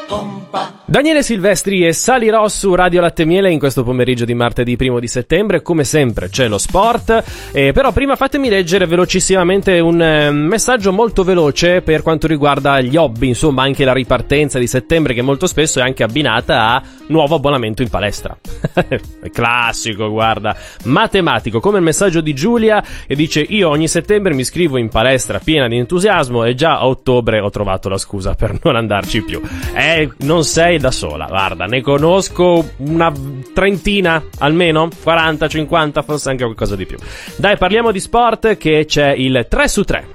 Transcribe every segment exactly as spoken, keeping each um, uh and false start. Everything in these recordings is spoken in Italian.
Daniele Silvestri e salirò su Radio Latte Miele in questo pomeriggio di martedì primo di settembre. Come sempre c'è lo sport, eh, però prima fatemi leggere velocissimamente un eh, messaggio molto veloce per quanto riguarda gli hobby, insomma anche la ripartenza di settembre, che molto spesso è anche abbinata a nuovo abbonamento in palestra. È classico, guarda, matematico, come il messaggio di Giulia e dice: io ogni settembre mi iscrivo in palestra piena di entusiasmo e già a ottobre ho trovato la scusa per non andarci più. Eh, non sei da sola, guarda, ne conosco una trentina almeno, quaranta, cinquanta, forse anche qualcosa di più. Dai, parliamo di sport, che c'è il tre su tre.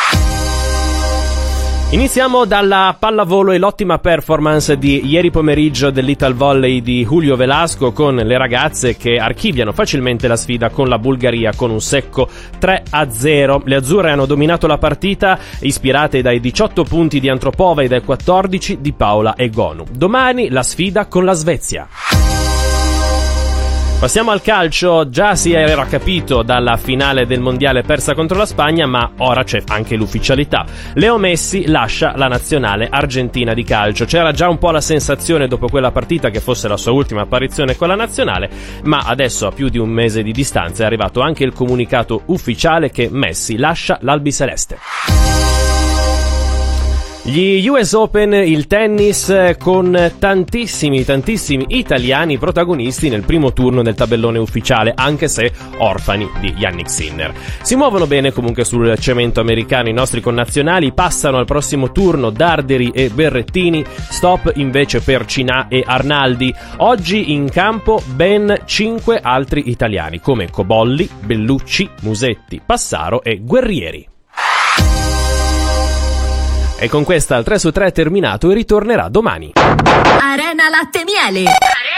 Iniziamo dalla pallavolo e l'ottima performance di ieri pomeriggio dell'Ital Volley di Julio Velasco, con le ragazze che archiviano facilmente la sfida con la Bulgaria con un secco tre a zero. Le azzurre hanno dominato la partita, ispirate dai diciotto punti di Antropova e dai quattordici di Paola Egonu. Domani la sfida con la Svezia. Passiamo al calcio. Già si era capito dalla finale del mondiale persa contro la Spagna, ma ora c'è anche l'ufficialità. Leo Messi lascia la nazionale argentina di calcio. C'era già un po' la sensazione dopo quella partita che fosse la sua ultima apparizione con la nazionale, ma adesso, a più di un mese di distanza, è arrivato anche il comunicato ufficiale che Messi lascia l'albiceleste. Gli U S Open, il tennis, con tantissimi, tantissimi italiani protagonisti nel primo turno del tabellone ufficiale, anche se orfani di Jannik Sinner. Si muovono bene comunque sul cemento americano i nostri connazionali, passano al prossimo turno Darderi e Berrettini, stop invece per Cinà e Arnaldi. Oggi in campo ben cinque altri italiani, come Cobolli, Bellucci, Musetti, Passaro e Guerrieri. E con questa il tre su tre è terminato e ritornerà domani. Arena Latte Miele.